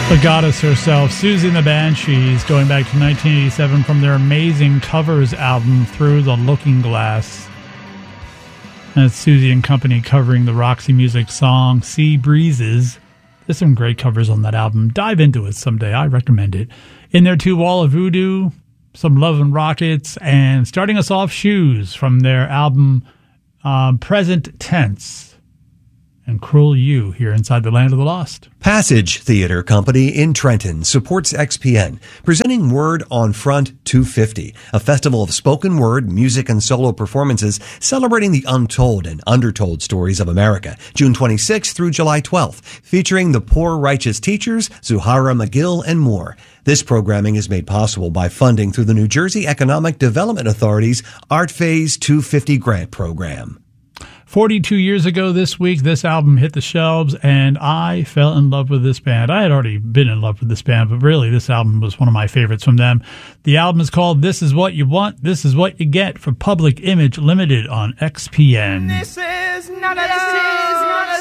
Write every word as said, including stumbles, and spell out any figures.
The goddess herself, Susie and the Banshees, going back to nineteen eighty-seven from their amazing covers album, Through the Looking Glass. And it's Susie and Company covering the Roxy Music song, Sea Breezes. There's some great covers on that album. Dive into it someday. I recommend it. In there, too, Wall of Voodoo, some Love and Rockets, and starting us off, Shoes from their album um, Present Tense. And Cruel You here inside the Land of the Lost. Passage Theater Company in Trenton supports X P N, presenting Word on Front two fifty, a festival of spoken word, music, and solo performances celebrating the untold and undertold stories of America, June twenty-sixth through July twelfth, featuring the Poor Righteous Teachers, Zuhara McGill, and more. This programming is made possible by funding through the New Jersey Economic Development Authority's Art Phase two fifty grant program. forty-two years ago this week, this album hit the shelves, and I fell in love with this band. I had already been in love with this band, but really, this album was one of my favorites from them. The album is called This Is What You Want, This Is What You Get for Public Image Limited on X P N. This is not a